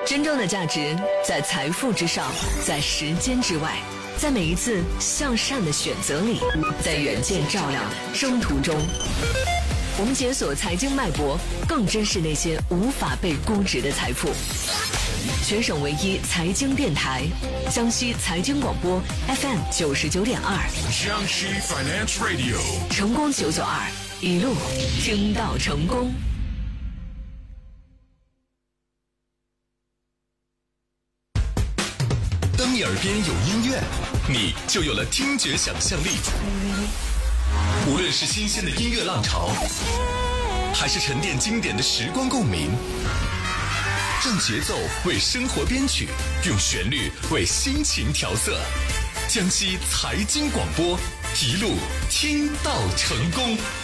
真正的价值在财富之上，在时间之外，在每一次向善的选择里，在远见照亮征途中。我们解锁财经脉搏，更珍视那些无法被估值的财富。全省唯一财经电台，江西财经广播 FM 99.2， 江西 Finance Radio， 成功992，一路听到成功。 当你耳边有音乐，你就有了听觉想象力。无论是新鲜的音乐浪潮，还是沉淀经典的时光共鸣，让节奏为生活编曲，用旋律为心情调色。江西财经广播，一路听到成功。